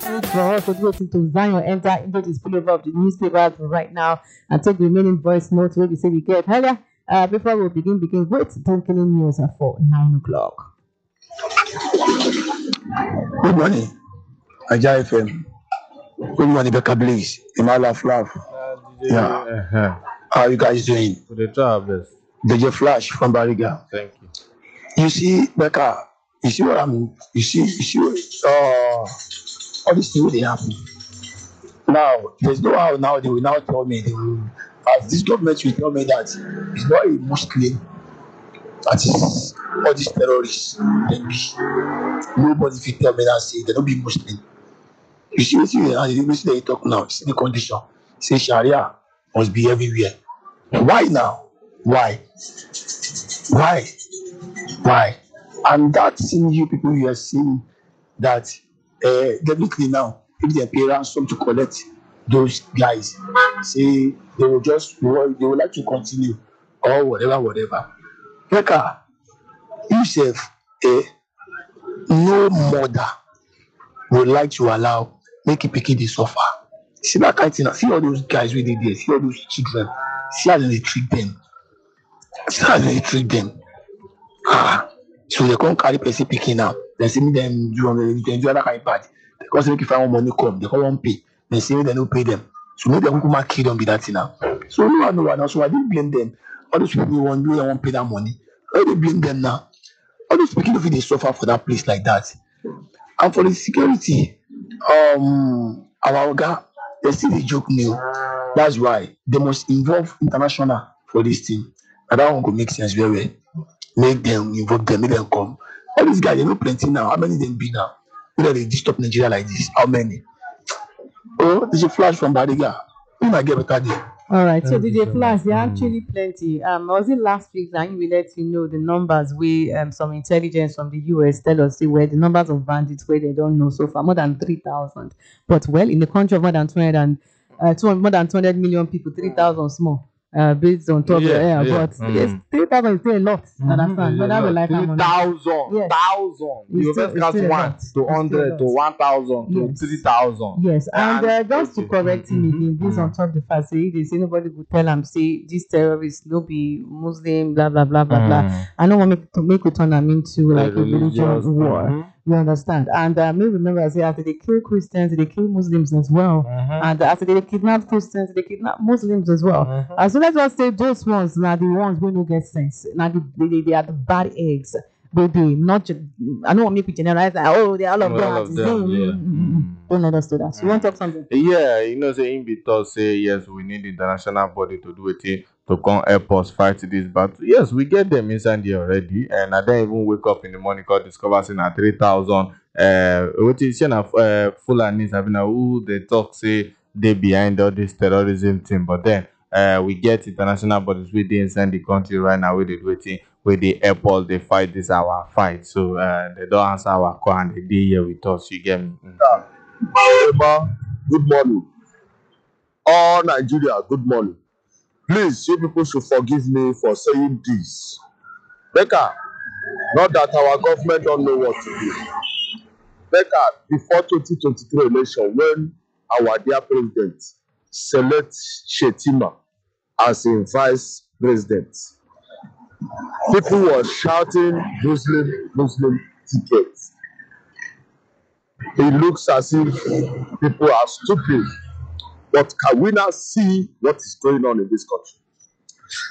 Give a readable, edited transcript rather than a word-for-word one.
good for us to go to Zion, enter into the spillover of the newspapers right now and take the remaining voice notes where we say we get earlier. Before we begin, wait, don't kill news for 9 o'clock. Good morning, Aja FM. Good morning, Becca Blaze. Imala Flav. Yeah. How are you guys doing? The job is. DJ Flash from Bariga. Thank you. You see, Becca, you see what you see all these things they happen. Now, there's no how now they will now tell me, as this government will tell me that it's not a Muslim, that is all these terrorists, they be. Nobody will tell me that, say, they don't be Muslim. You see, they talk now, see the condition. Say Sharia must be everywhere. Why now? Why? And that's in you people you are seeing that definitely now, if they pay ransom to collect those guys, say they will like to continue or whatever. Becca, yourself, no mother would like to allow make it picky they suffer. See that kind of thing. See all those guys with there. See all those children. See how they treat them. So they can't carry person picking now. They see me them do other kind of bad. They can't make if I want money come. They can't want pay. They say they don't pay them. So maybe they come kill them be that thing now. So no one now. So I didn't blame them. All those people who won't pay that money. I didn't blame them now. All those people they suffer for that place like that. And for the security, our guy, they see the joke new. That's why they must involve international for this thing. And that one could make sense very well. Make them involve them, make them come. All these guys, they know plenty now. How many them be now? You know they disturb Nigeria like this. How many? Oh, there's a flash from Bariga. We might get better day. All right, so DJ Flash, there are actually plenty. Was it last week that we let you know the numbers where some intelligence from the US tell us where the numbers of bandits where they don't know so far, more than 3,000. But well, in the country of more than 200 million people, 3,000 small. Based on top but 3,000 is still a lot. Understand? But that's like 3,000, yes. 1,000. You first count 1 to 100 to 1,000 to 3,000. Yes, and just to correct him again, based on top of the fact, they say nobody would tell him say these terrorists no be Muslim, blah blah blah blah blah. I don't want to make it turn them into like a religious war. You understand? And me remember I say after they kill Christians, they kill Muslims as well. And after they kidnap Christians, they kidnap Muslims as well. So let's just say those ones now the ones who don't get sense. Now they are the bad eggs. But they not I don't want to make it generalize like, oh they're all of them. Don't let us do that. So you want to talk something? Yeah, you know, say in Bitor say yes, we need the international body to do it to come help us fight this battle. Yes, we get them inside there already, and I don't even wake up in the morning cause discover saying at 3,000 what is Fulanis having who they talk say they behind all this terrorism thing, but then we get international bodies within inside the country right now with it waiting where they help all they fight this our fight. So they don't answer our call and they dey here with us. You get me? Good morning. All Nigeria, good morning. Please, you people should forgive me for saying this. Becca, not that our government don't know what to do. Becca, before 2023 election, when our dear president select Shetima as a vice president, people were shouting Muslim tickets. It looks as if people are stupid. But can we now see what is going on in this country?